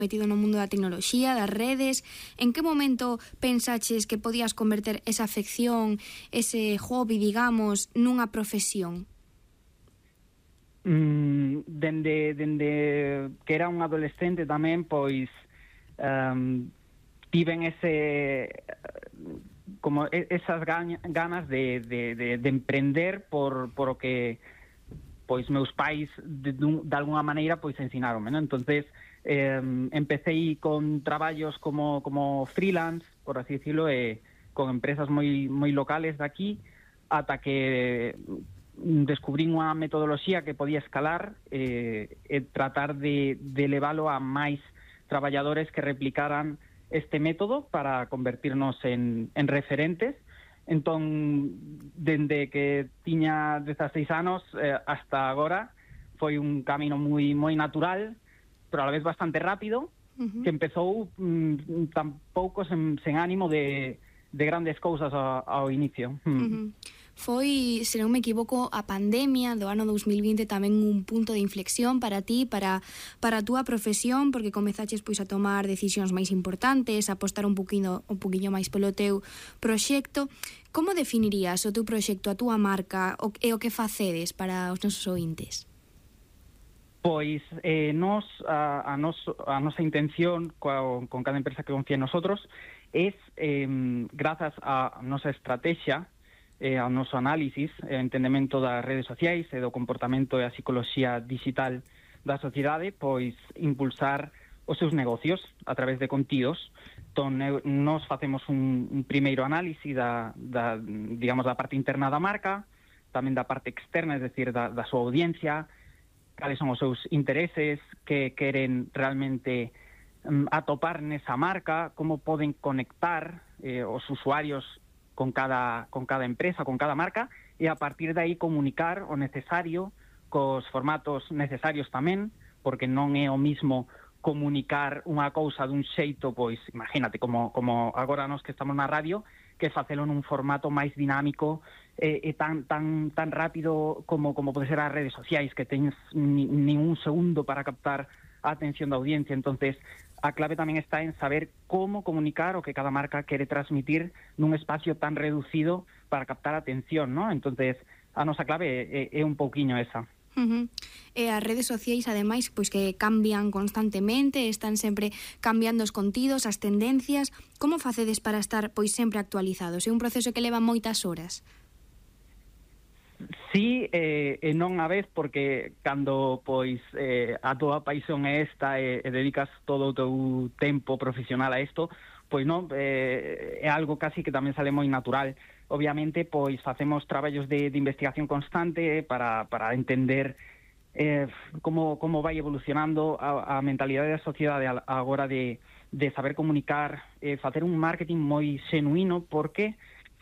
metido no mundo da tecnoloxía, das redes. En que momento pensaches que podías converter esa afección, ese hobby, digamos, nunha profesión? Dende que era un adolescente tamén, pois tiven esas ganas de emprender por o que pois meus pais de alguna maneira pois ensinaronme, non? Entonces empecé con traballos como freelance, por así decirlo, con empresas moi locales de aquí, ata que descubrín unha metodoloxía que podía escalar e tratar de leválo a máis traballadores que replicaran este método para convertirnos en referentes. Entón, dende que tiña 16 anos hasta agora, foi un camino moi natural, pero a la vez bastante rápido, que empezou tampouco sen ánimo de grandes cousas ao inicio. Foi, se non me equivoco, a pandemia do ano 2020 tamén un punto de inflexión para ti, para a túa profesión, porque comezaches pois a tomar decisións máis importantes, a apostar un poquinho máis polo teu proxecto. Como definirías o teu proxecto, a túa marca e o que facedes para os nosos ointes? Pois a nosa intención con cada empresa que confía en nosotros es, grazas a nosa estrategia, ao noso análisis, entendemento das redes sociais e do comportamento e a psicoloxía digital da sociedade, pois impulsar os seus negocios a través de contidos. Entón, nos facemos un primeiro análisis digamos, da parte interna da marca, tamén da parte externa, es decir, da súa audiencia, cales son os seus intereses, que queren realmente atopar nesa marca, como poden conectar os usuarios con cada empresa, con cada marca, e a partir de aí comunicar o necesario, cos formatos necesarios tamén, porque non é o mismo comunicar unha cousa dun xeito, pois, imagínate, como agora nós que estamos na radio, que facelo nun formato máis dinámico e tan rápido como pode ser as redes sociais, que teñes nin un segundo para captar a atención da audiencia. Entonces, a clave tamén está en saber como comunicar o que cada marca quere transmitir nun espacio tan reducido para captar a atención, ¿no? Entonces, a nosa clave é un pouquiño esa. E as redes sociais, ademais, pois que cambian constantemente, están sempre cambiando os contidos, as tendencias. Como facedes para estar pois sempre actualizados? É un proceso que leva moitas horas. Sí, e non a vez, porque cando pois a túa paixón é esta e dedicas todo o teu tempo profesional a isto, pois non, é algo casi que tamén sale moi natural. Obviamente, pois facemos traballos de investigación constante para entender como vai evolucionando a mentalidade da sociedade a hora de saber comunicar, facer un marketing moi xenuíno, porque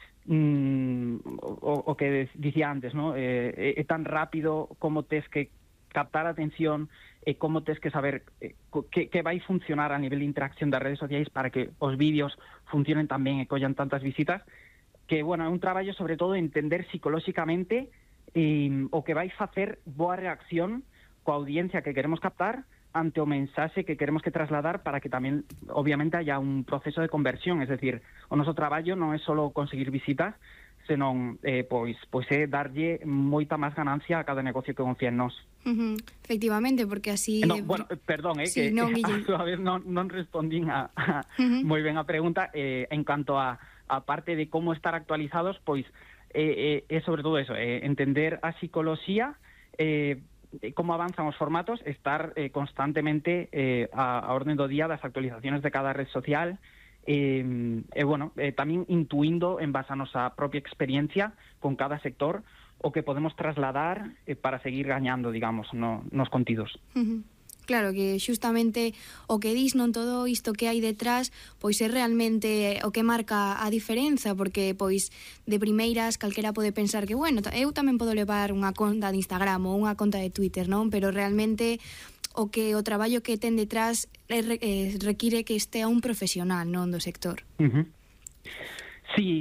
o que dicía antes, ¿no? É tan rápido como tes que captar a atención e como tes que saber que vai funcionar a nivel de interacción das redes sociais para que os vídeos funcionen tan ben e collan tantas visitas, que, bueno, é un traballo sobre todo de entender psicolóxicamente o que vai facer boa reacción coa audiencia que queremos captar ante o mensaxe que queremos que trasladar, para que tamén, obviamente, haya un proceso de conversión. Es decir, o noso traballo non é só conseguir visitas, senón pois é darlle moita máis ganancia a cada negocio que confía en nós. Efectivamente, porque así... Bueno, perdón, sí, que a súa vez non respondín moi ben a pregunta. En canto a parte de como estar actualizados, pois é sobre todo eso, entender a psicoloxía, como avanzan os formatos, estar constantemente a orden do día das actualizaciones de cada red social, bueno, tamén intuindo en base a nosa propia experiencia con cada sector o que podemos trasladar para seguir gañando, digamos, nos contidos. Claro, que xustamente o que dis, non, todo isto que hai detrás, pois é realmente o que marca a diferenza, porque pois de primeiras calquera pode pensar que, bueno, eu tamén podo levar unha conta de Instagram ou unha conta de Twitter, non? Pero realmente o traballo que ten detrás require que estea un profesional, non, do sector. Sí.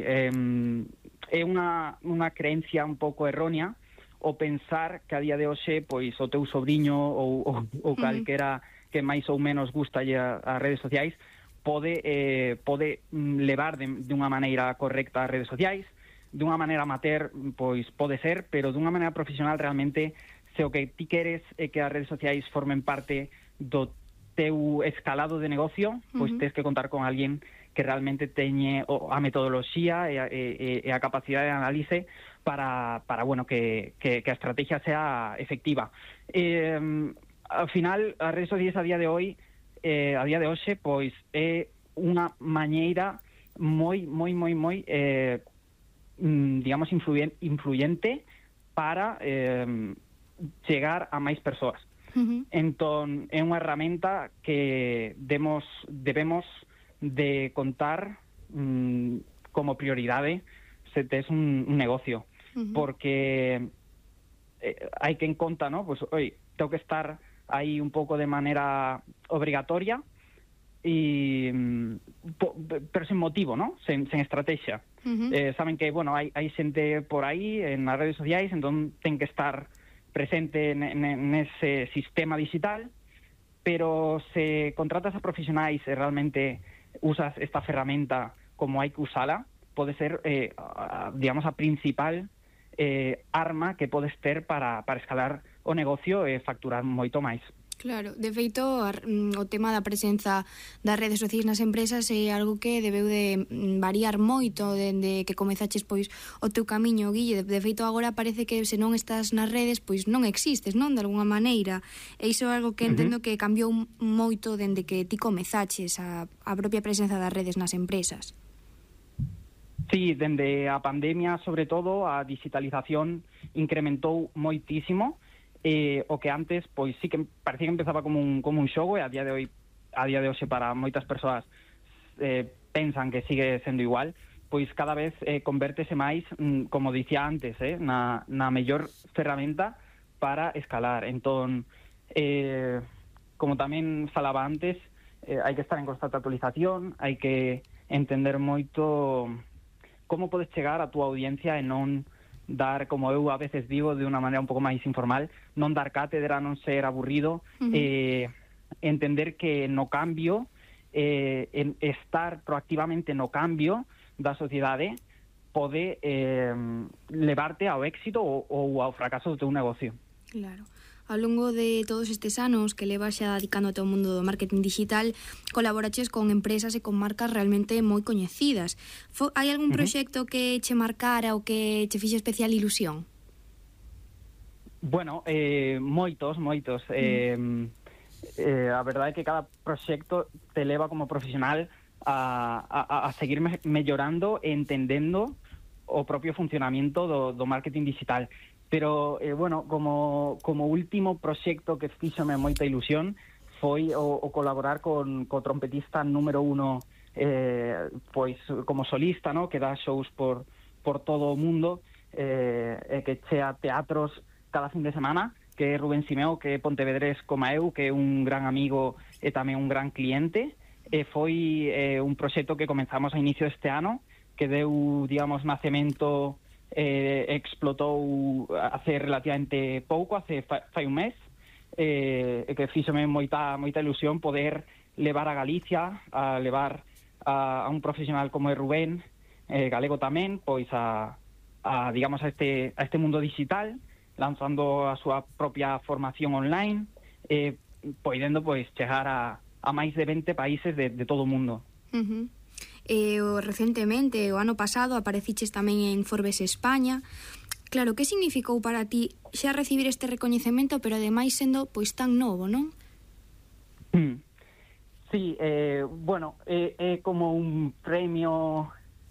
É unha creencia un pouco errónea o pensar que a día de hoxe pois o teu sobrinho ou calquera que máis ou menos gusta as redes sociais, pode levar de unha maneira correcta as redes sociais, dunha maneira amateur, pois pode ser, pero dunha maneira profesional realmente, se o que ti queres é que as redes sociais formen parte do teu escalado de negocio, pois tens que contar con alguén que realmente teñe a metodoloxía e a capacidade de análise para bueno, que a estrategia sea efectiva. Ao final, as redes sociais a día de hoxe, pois é unha maneira moi digamos, influyente para chegar a máis persoas. Entón, é unha herramienta que debemos de contar como prioridade se tes un negocio, porque hai que en conta, ¿no? Pues, oi, tengo que estar aí un pouco de maneira obrigatoria, pero sin motivo, ¿no? Sen estrategia. Saben que, bueno, hai xente por aí en as redes sociais, entón ten que estar presente nese sistema digital, pero se contratas a profesionais e realmente usas esta ferramenta como hai que usala, pode ser, digamos, a principal arma que podes ter para escalar o negocio e facturar moito máis. Claro, de feito, o tema da presenza das redes sociais nas empresas é algo que debeu de variar moito dende que comezaches pois o teu camiño, Guille. De feito, agora parece que se non estás nas redes, pois non existes, non? De alguna maneira. E iso é algo que entendo que cambiou moito dende que ti comezaches a propia presenza das redes nas empresas. Sí, dende a pandemia, sobre todo, a digitalización incrementou moitísimo. O que antes, pois sí que parecía que empezaba como un xogo, e a día de hoxe para moitas persoas pensan que sigue sendo igual, pois cada vez convértese máis, como dicía antes, na mellor ferramenta para escalar. Entón, como tamén falaba antes, hai que estar en constante actualización, hai que entender moito como podes chegar a túa audiencia e non dar, como eu a veces digo de unha maneira un pouco máis informal, non dar cátedra, non ser aburrido, entender que no cambio, estar proactivamente no cambio da sociedade pode levarte ao éxito ou ao fracaso do teu negocio. Claro. Ao longo de todos estes anos que levas xa dedicándote ao mundo do marketing digital, colaboraches con empresas e con marcas realmente moi coñecidas. Hai algún proxecto que che marcara ou que che fixe especial ilusión? Bueno, moitos. A verdade é que cada proxecto te leva como profesional a seguir mellorando e entendendo o propio funcionamento do marketing digital. Pero, bueno, como último proxecto que fíxome moita ilusión foi o colaborar con trompetista número 1, pois como solista, ¿no? Que dá shows por todo o mundo, que chea teatros cada fin de semana, que é Rubén Simeo, que é pontevedrés como eu, que é un gran amigo e tamén un gran cliente. Foi un proxecto que comenzamos a inicio deste ano, que deu, digamos, nacemento, explotou hace relativamente pouco, fai un mes, que fíxome moita ilusión poder levar a Galicia, a levar a un profesional como é Rubén, galego tamén, pois digamos a este mundo digital, lanzando a súa propia formación online, podendo pois chegar a máis de 20 países de todo o mundo. Recentemente, o ano pasado, apareciches tamén en Forbes España. Claro, que significou para ti xa recibir este recoñecemento, pero ademais sendo pois tan novo, non? Sí, bueno, é como un premio,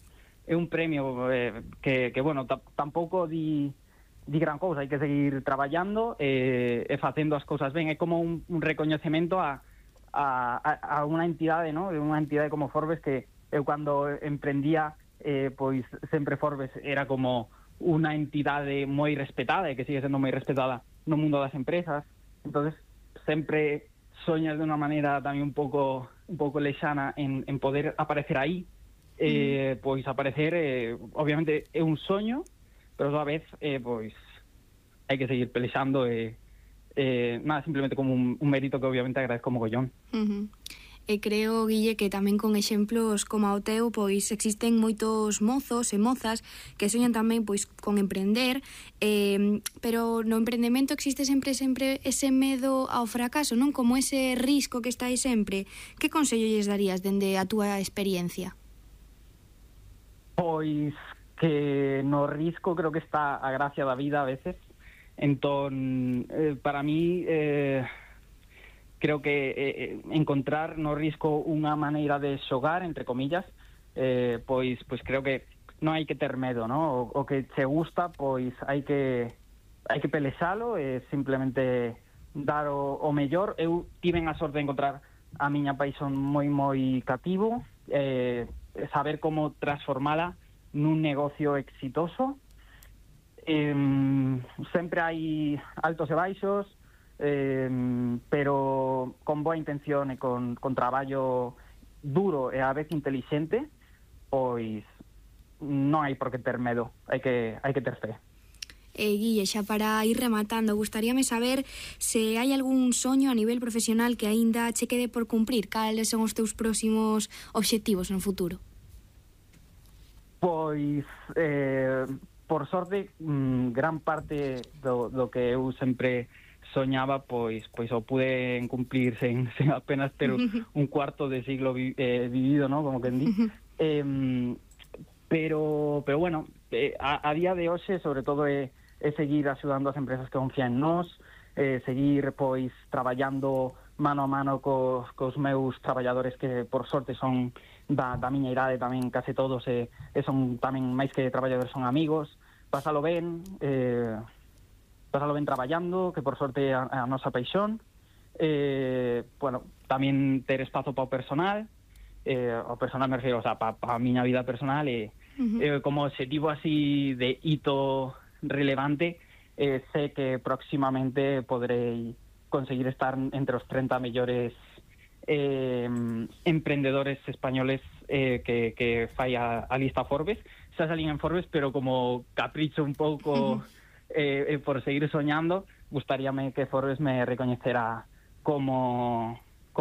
que bueno, tampouco di gran cousa, hai que seguir traballando e facendo as cousas ben. É como un recoñecemento a unha entidade, ¿no? Unha entidade como Forbes, que eu cando emprendía, pois sempre Forbes era como unha entidade moi respetada e que sigue sendo moi respetada no mundo das empresas. Entonces sempre soñas de unha maneira tamén un pouco lexana en poder aparecer aí. Pois aparecer, obviamente é un soño, pero a vez pois hai que seguir pelexando e nada, simplemente como un mérito que obviamente agradezco mogollón. E creo, Guille, que tamén con exemplos como o teu, pois existen moitos mozos e mozas que soñan tamén pois con emprender, pero no emprendemento existe sempre ese medo ao fracaso, non? Como ese risco que está aí sempre. Que consello lles darías dende a túa experiencia? Pois que no risco creo que está a gracia da vida a veces. Entón, para mí... creo que encontrar no risco unha maneira de xogar, entre comillas, pois creo que non hai que ter medo, ¿no? O que che gusta, pois hai que pelexalo e simplemente dar o mellor. Eu tiven a sorte de encontrar a miña paixón moi cativo, saber como transformala nun negocio exitoso. Sempre hai altos e baixos, pero con boa intención e con traballo duro e a vez inteligente, pois non hai por que ter medo, hai que ter fe. Guille, xa para ir rematando, gustaríame saber se hai algún soño a nivel profesional que aínda che quede por cumprir. Cales son os teus próximos obxectivos no futuro? Pois, por sorte, gran parte do que eu sempre soñaba, pois o pude cumplir sen apenas ter un cuarto de siglo vivido, ¿no? Como que di. Pero bueno, a día de hoxe, sobre todo, é seguir axudando as empresas que confían en nós, seguir, pois, traballando mano a mano cos meus traballadores que, por sorte, son da miña idade tamén case todos, e son tamén, máis que traballadores, son amigos. Pásalo ben traballando, que por sorte a nosa paixón. Bueno, tamén ter espazo para o personal me refiero, o sea, para a miña vida personal, e como objetivo así de hito relevante, sé que próximamente podrei conseguir estar entre os 30 mellores emprendedores españoles que fai a lista Forbes. Xa salín en Forbes, pero como capricho un pouco por seguir soñando, gustaríame que Forbes me recoñecera como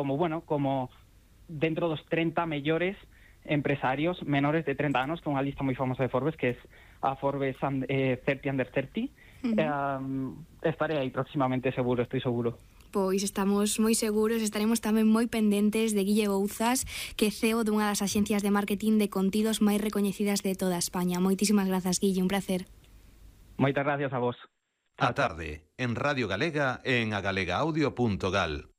dentro dos 30 mellores empresarios menores de 30 anos, que é unha lista moi famosa de Forbes, que é a Forbes 30 Under 30. Estaré aí próximamente, seguro, estoy seguro. Pois estamos moi seguros, estaremos tamén moi pendentes de Guille Bouzas, que é CEO dunha das axencias de marketing de contidos máis recoñecidas de toda España. Moitísimas grazas, Guille, un placer. Moitas gracias a vos. A tarde, en Radio Galega, en agalegaudio.gal.